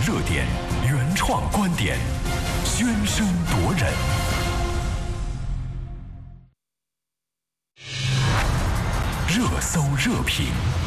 热点，原创观点，喧声夺人。热搜热评，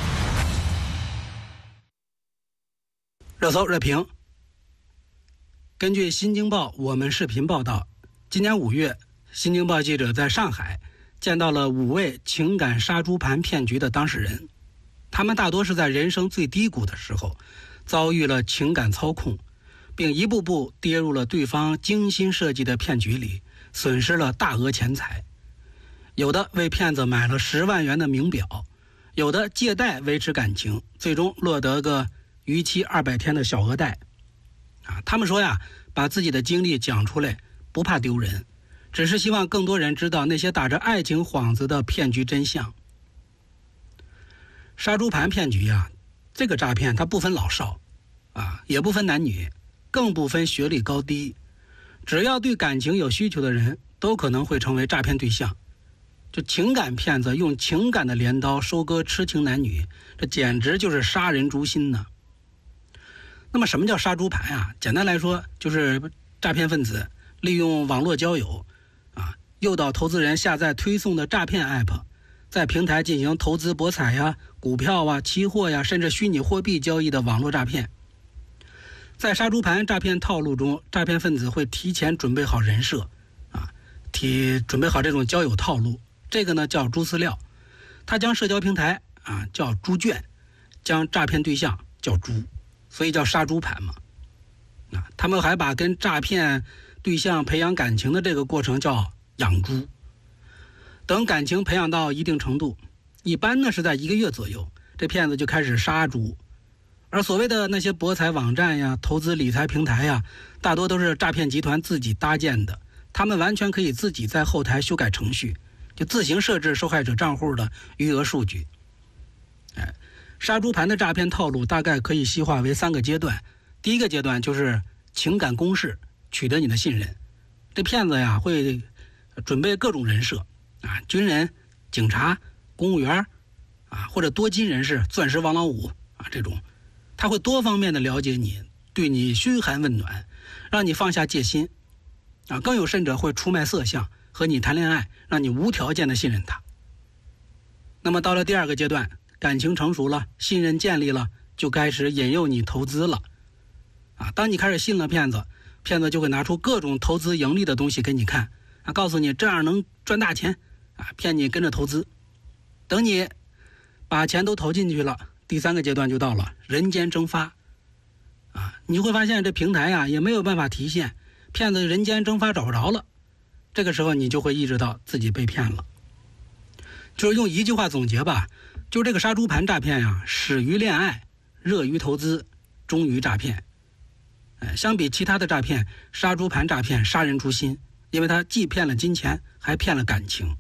热搜热评。根据新京报我们视频报道，今年5月，新京报记者在上海见到了5位情感杀猪盘骗局的当事人。他们大多是在人生最低谷的时候遭遇了情感操控，并一步步跌入了对方精心设计的骗局里，损失了大额钱财。有的为骗子买了10万元的名表，有的借贷维持感情，最终落得个逾期200天的小额贷。他们说呀，把自己的经历讲出来不怕丢人，只是希望更多人知道那些打着爱情幌子的骗局真相。杀猪盘骗局呀，这个诈骗它不分老少也不分男女，更不分学历高低，只要对感情有需求的人都可能会成为诈骗对象。就情感骗子用情感的镰刀收割痴情男女，这简直就是杀人诛心呢。那么什么叫杀猪盘啊？简单来说，就是诈骗分子利用网络交友诱导投资人下载推送的诈骗 app， 在平台进行投资博彩呀、股票啊、期货呀，甚至虚拟货币交易的网络诈骗。在杀猪盘诈骗套路中，诈骗分子会提前准备好人设准备好这种交友套路，这个呢叫猪饲料。他将社交平台叫猪圈，将诈骗对象叫猪，所以叫杀猪盘嘛。他们还把跟诈骗对象培养感情的这个过程叫养猪。等感情培养到一定程度，一般呢是在1个月左右，这骗子就开始杀猪。而所谓的那些博彩网站呀、投资理财平台呀，大多都是诈骗集团自己搭建的，他们完全可以自己在后台修改程序，就自行设置受害者账户的余额数据。杀猪盘的诈骗套路大概可以细化为3个阶段。第一个阶段就是情感攻势，取得你的信任。这骗子呀会准备各种人设军人、警察、公务员或者多金人士、钻石王老五这种，他会多方面的了解你，对你嘘寒问暖，让你放下戒心更有甚者会出卖色相，和你谈恋爱，让你无条件的信任他。那么到了第2个阶段，感情成熟了，信任建立了，就开始引诱你投资了当你开始信了骗子，骗子就会拿出各种投资盈利的东西给你看告诉你这样能赚大钱骗你跟着投资。等你把钱都投进去了，第3个阶段就到了，人间蒸发你会发现这平台也没有办法提现，骗子人间蒸发找不着了。这个时候你就会意识到自己被骗了。就是用一句话总结吧，就这个杀猪盘诈骗始于恋爱，热于投资，终于诈骗。相比其他的诈骗，杀猪盘诈骗杀人诛心，因为它既骗了金钱，还骗了感情。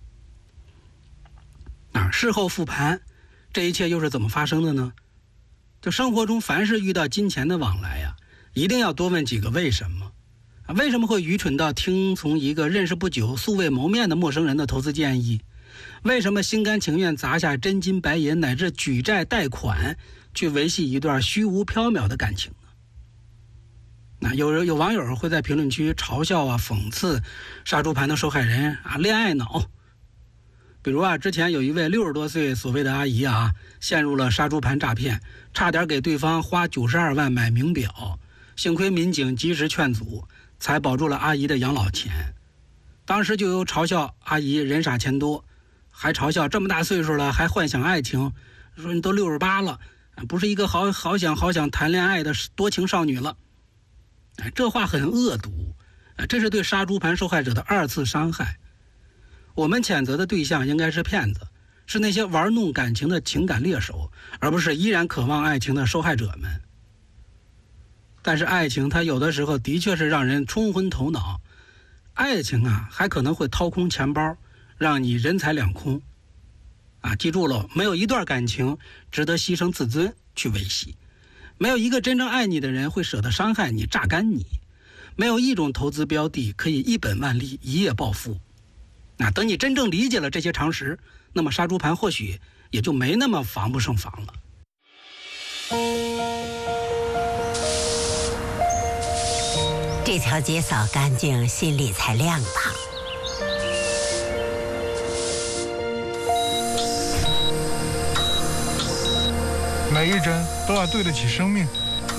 事后复盘，这一切又是怎么发生的呢？就生活中凡是遇到金钱的往来一定要多问几个为什么。为什么会愚蠢到听从一个认识不久、素未谋面的陌生人的投资建议？为什么心甘情愿砸下真金白银乃至举债贷款去维系一段虚无缥缈的感情呢？有网友会在评论区嘲笑讽刺杀猪盘的受害人恋爱脑。比如之前有一位60多岁所谓的阿姨陷入了杀猪盘诈骗，差点给对方花92万买名表，幸亏民警及时劝阻，才保住了阿姨的养老钱。当时就有嘲笑阿姨人傻钱多，还嘲笑这么大岁数了还幻想爱情，说你都68了，不是一个好想谈恋爱的多情少女了。这话很恶毒，这是对杀猪盘受害者的2次伤害。我们谴责的对象应该是骗子，是那些玩弄感情的情感猎手，而不是依然渴望爱情的受害者们。但是爱情它有的时候的确是让人冲昏头脑，爱情还可能会掏空钱包，让你人财两空记住了，没有一段感情值得牺牲自尊去维系，没有一个真正爱你的人会舍得伤害你、榨干你，没有一种投资标的可以一本万利、一夜暴富。等你真正理解了这些常识，那么杀猪盘或许也就没那么防不胜防了。 这条街扫干净，心里才亮堂。 每一针都要对得起生命。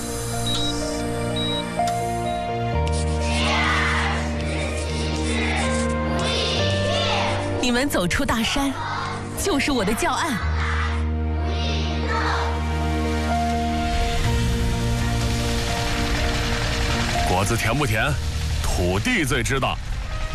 你们走出大山，就是我的教案。 果子甜不甜，土地最知道。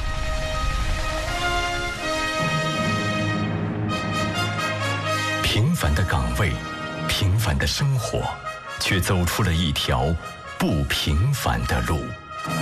平凡的岗位，平凡的生活，却走出了一条不平凡的路。